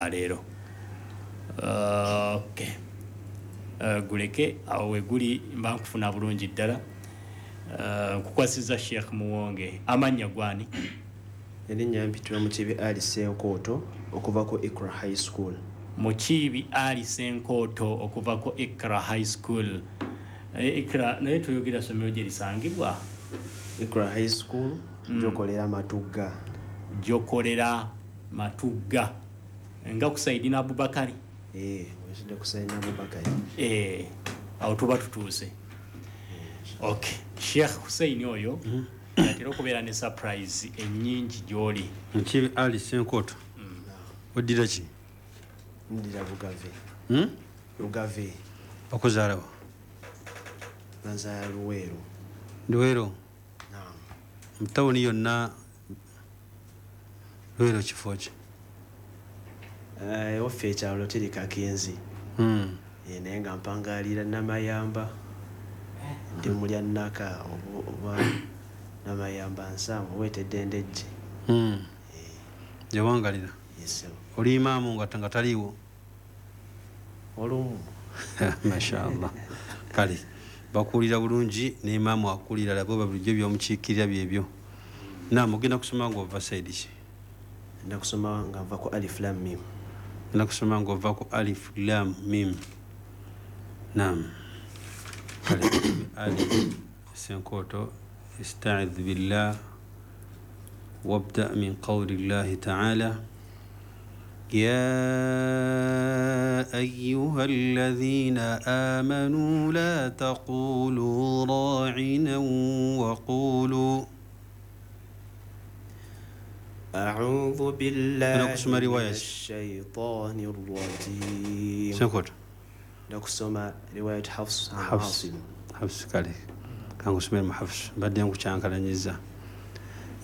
leero. Okay. Guleke awo weguli mba nkufuna bulungi ddala. Nkukwasiza Sheikh Muwonge. Amanya gwani? Erinnya mpitula Mukiibi Ali Senkooto okuva ku Ikra High School. Mukiibi Ali Senkooto okuva ku Ikra High School. Ikra naye tuyogera somero gye lisangibwa? Ikra High School Jokolera Matugga. Jokolera Matugga. Nga ku Saidina Abubakari? Wekide ku Saidina Abubakari. Awo tuba tutuuse. Okay. Sheikh Hussein oyo yatera okubeera ne surprise ennyingi gy'oli. Mukiibi Ali Senkooto. Oddira ki? Ndira Lugave. Lugave. Okuzaalawa? Nazaala Luweero. Luweero? Mu tawuni yonna Luweero kifo ki? Waffe ekyalo tiri Kakenzi. Naye nga mpangaalira Namayamba. Ndi mulya Nnaka oba Namayamba Nsamba weetedde Ndejje. Gye wangalira? Yes. Oli imaamu nga taliiwo? Olumu. Mashallah. Kale bakuulira bulungi ne imaamu akulira labo babulijjo by'omukiikirira byebyo. Mugenda kusoma ng'ova sayidi ki? Nda kusoma nga nva ku Alif Lam Mim. Nda kusoma ng'ova ku Alif Lam Mim. Kale Ali Senkooto استعذ بالله وابدأ من قول الله تعالى يا أيها الذين آمنوا لا تقولوا راعنا وقولوا أعوذ بالله من الشيطان الرجيم. Senkooto nakusoma riwayat Hafs Hafs kale kangu somera mu Hafs badde nkucyankalanyiza.